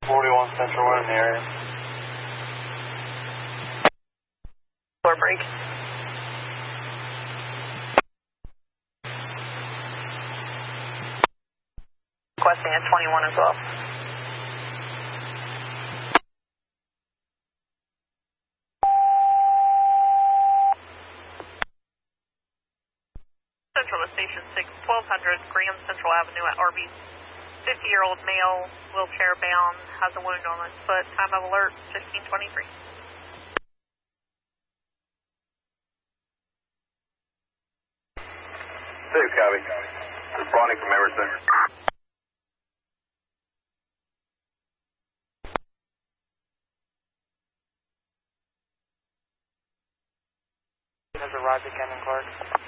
41 Central, we're in the area. Floor break. Requesting at 21 as well. Central to Station 6, 1200 Grand Central Avenue at Arby's. 50-year-old male, wheelchair bound, has a wound on his foot. Time of alert, 1523. Six, copy. Responding from Emerson. Has arrived at Cannon Clark.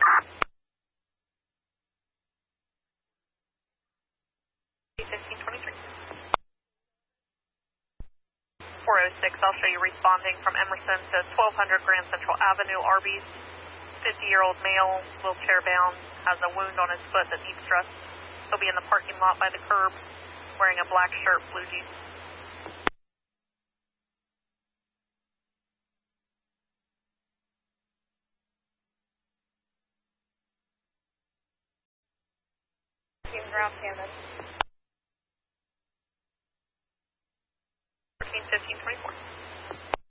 1523. 406, I'll show you responding from Emerson to 1200 Grand Central Avenue, Arby's. 50-year-old male, wheelchair bound, has a wound on his foot that needs dressed. He'll be in the parking lot by the curb, wearing a black shirt, blue jeans. Team ground canvas.